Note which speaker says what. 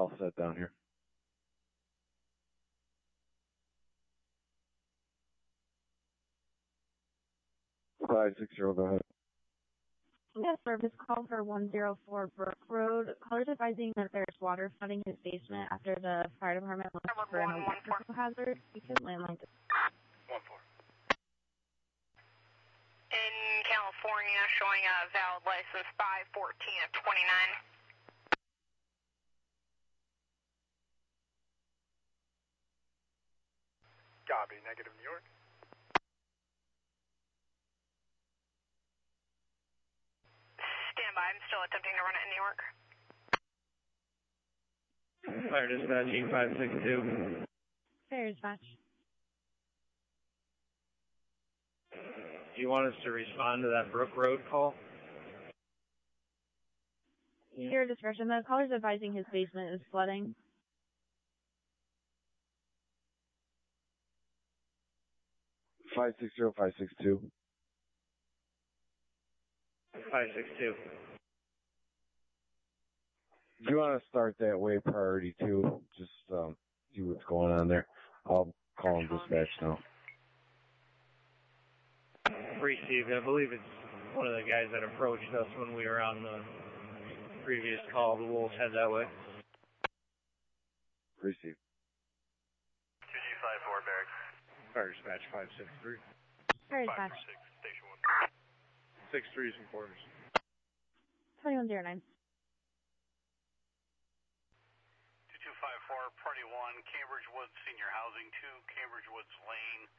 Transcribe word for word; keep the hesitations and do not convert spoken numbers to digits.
Speaker 1: all set down here. five six zero, go ahead.
Speaker 2: Yes, service call for one zero four Brook Road. Callers advising that there's water flooding his basement after the fire department looks for an electrical hazard. You can landline.
Speaker 3: one four. In California, showing a valid license five fourteen of twenty-nine.
Speaker 4: Copy, negative New York.
Speaker 3: Stand by, I'm still attempting to run it in New York.
Speaker 5: Fire dispatch eight five six two.
Speaker 2: Fire dispatch.
Speaker 5: Do you want us to respond to that Brook Road call?
Speaker 2: Your discretion. The caller's advising his basement is flooding.
Speaker 1: five six zero, five six two.
Speaker 5: five six two.
Speaker 1: Do you want to start that way, priority two? Just um, see what's going on there. I'll call him dispatch now.
Speaker 5: Received. I believe it's one of the guys that approached us when we were on the previous call. The Wolves head that way.
Speaker 1: Received.
Speaker 4: two G five four, barracks.
Speaker 5: Fire dispatch five six three.
Speaker 2: Fire dispatch.
Speaker 4: five four six, station one.
Speaker 5: Six threes and quarters.
Speaker 2: twenty-one zero nine.
Speaker 4: two two five four, party one, Cambridge Woods Senior Housing, two, Cambridge Woods Lane,